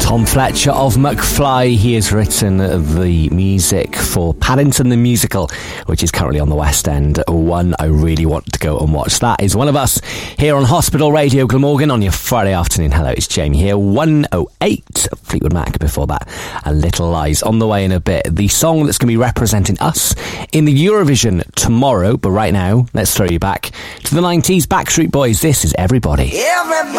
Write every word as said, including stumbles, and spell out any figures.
Tom Fletcher of McFly. He has written the music for Paddington the Musical, which is currently on the West End. One I really want to go and watch. That is One of Us here on Hospital Radio Glamorgan on your Friday afternoon. Hello, it's Jamie here. one oh eight Fleetwood Mac. Before that, A Little Lies. On the way in a bit, the song that's going to be representing us in the Eurovision tomorrow. But right now, let's throw you back to the nineties. Backstreet Boys. This is Everybody. Everybody.